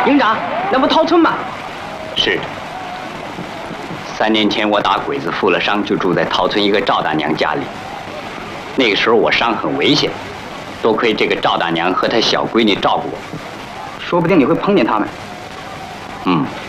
营长，那不陶村吗？ 是。3年前我打鬼子负了伤，就住在陶村一个赵大娘家里。那个时候我伤很危险，多亏这个赵大娘和她小闺女照顾我。 说不定你会碰见他们。 嗯。